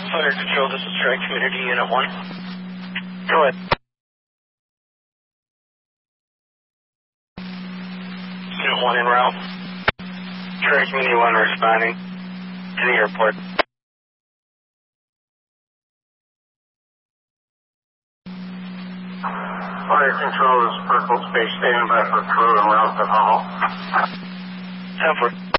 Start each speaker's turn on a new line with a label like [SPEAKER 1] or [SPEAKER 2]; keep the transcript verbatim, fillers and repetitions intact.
[SPEAKER 1] Fire Control, this is Tri Community Unit one. Go ahead. Unit one en route. Tri Community one responding to the airport.
[SPEAKER 2] Fire Control, this is Purple Space, standing by for crew en route to Hall.
[SPEAKER 1] Ten four.